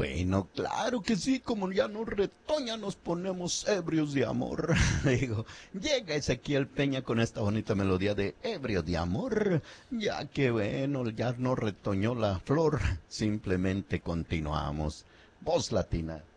Bueno, claro que sí, como ya nos retoña, nos ponemos ebrios de amor. Digo, llega Ezequiel Peña con esta bonita melodía de ebrio de amor. Ya que bueno, ya nos retoñó la flor, simplemente continuamos. Voz Latina.